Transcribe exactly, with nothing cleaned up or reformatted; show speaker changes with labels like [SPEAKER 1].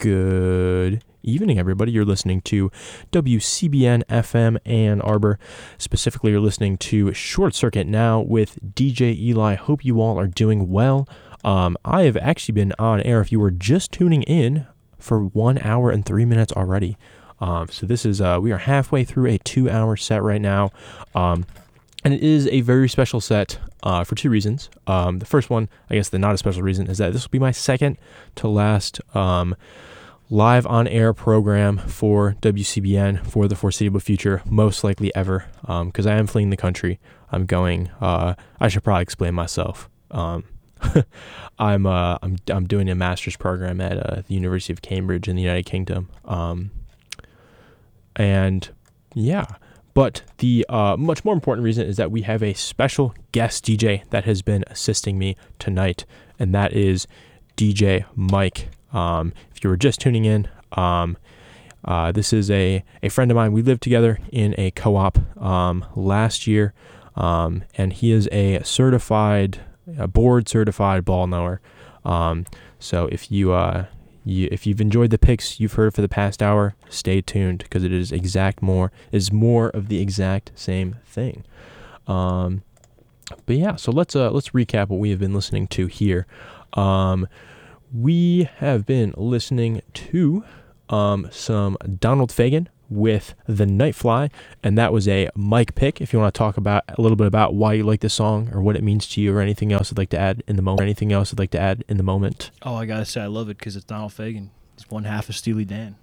[SPEAKER 1] Good evening, everybody. You're listening to W C B N F M Ann Arbor. Specifically, you're listening to Short Circuit Now with D J Eli. Hope you all are doing well. Um, I have actually been on air, if you were just tuning in, for one hour and three minutes already. Um, so this is, uh, we are halfway through a two-hour set right now. Um, and it is a very special set uh, for two reasons. Um, the first one, I guess the not a special reason, is that this will be my second to last um, live on-air program for W C B N for the foreseeable future, most likely ever, because um, I am fleeing the country. I'm going, uh, I should probably explain myself. Um, I'm, uh, I'm I'm doing a master's program at uh, the University of Cambridge in the United Kingdom. Um, and yeah, but the uh, much more important reason is that we have a special guest D J that has been assisting me tonight, and that is D J Mike. Um, if you were just tuning in, um, uh, this is a, a friend of mine. We lived together in a co-op um, last year, um, and he is a certified, a board certified ball knower. Um, so if you, uh, you if you've enjoyed the picks you've heard for the past hour, stay tuned because it is exact more is more of the exact same thing. Um, but yeah, so let's uh, let's recap what we have been listening to here. Um, We have been listening to um, some Donald Fagen with The Nightfly, and that was a Mike pick. If you want to talk about a little bit about why you like this song or what it means to you or anything else you'd like to add in the moment, anything else you'd like to add in the moment.
[SPEAKER 2] Oh, I gotta say I love it because it's Donald Fagen. He's one half of Steely Dan.